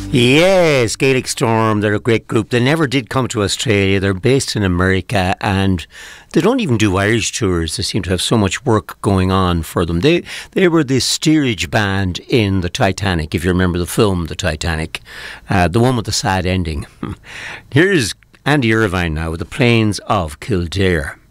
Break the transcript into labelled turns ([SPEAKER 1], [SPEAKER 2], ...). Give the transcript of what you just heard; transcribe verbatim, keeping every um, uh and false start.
[SPEAKER 1] Yes, Gaelic Storm, they're a great group. They never did come to Australia. They're based in America and they don't even do Irish tours. They seem to have so much work going on for them. They they were the steerage band in the Titanic, if you remember the film, The Titanic, uh, the one with the sad ending. Here's Andy Irvine now with the Plains of Kildare.